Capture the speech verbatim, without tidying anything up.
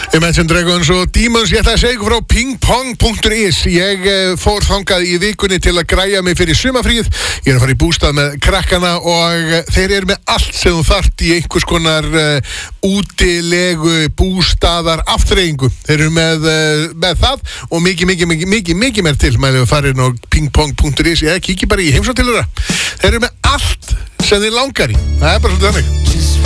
Imagine Dragons og Demons. Ég ætla að segja ykkur frá pingpong punktur is. Ég uh, fór þangað í vikunni til að græja mig fyrir sumarfríð. Ég er að fara í bústað með krakkana og uh, þeir eru með allt sem þú þarft í einhvers konar uh, útilegu bústaðar afþreyingu. Þeir eru með, uh, með það og mikið, mikið, mikið, mikið, mikið meir til. Mælið við farin á pingpong punktur is eða kíkja bara í heimsókn til þeirra. Þeir eru með allt sem þið langar í. Það er bara svolítið þannig.